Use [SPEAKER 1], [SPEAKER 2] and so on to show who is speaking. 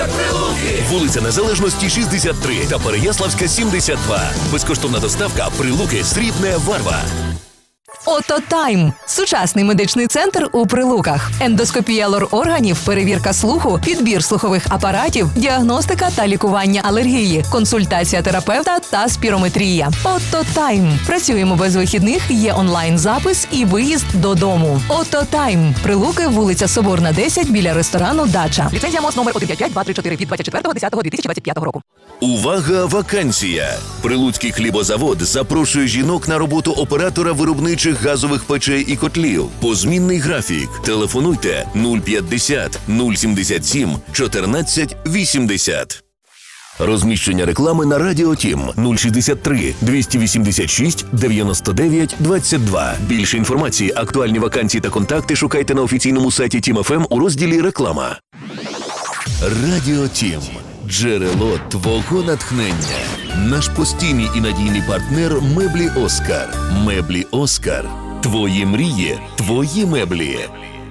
[SPEAKER 1] Прилуки! Вулиця Незалежності, 63 та Переяславська, 72. Безкоштовна доставка. Прилуки, Срібне, Варва.
[SPEAKER 2] Ототайм – сучасний медичний центр у Прилуках. Ендоскопія лор-органів, перевірка слуху, підбір слухових апаратів, діагностика та лікування алергії, консультація терапевта та спірометрія. Ототайм. Працюємо без вихідних, є онлайн-запис і виїзд додому. Ототайм. Прилуки, вулиця Соборна, 10, біля ресторану «Дача». Ліцензія МОЗ номер 155-234 від 24.10.2025 року.
[SPEAKER 1] Увага, вакансія! Прилуцький хлібозавод запрошує жінок на роботу оператора виробничих газових печей і котлів. Позмінний графік. Телефонуйте 050 077 14 80. Розміщення реклами на Радіо Тім 063 286 99 22. Більше інформації, актуальні вакансії та контакти шукайте на офіційному сайті Тім ФМ у розділі «Реклама». Радіо Тім. Джерело твого натхнення. Наш постійний і надійний партнер «Меблі Оскар». «Меблі Оскар». Твої мрії, твої меблі.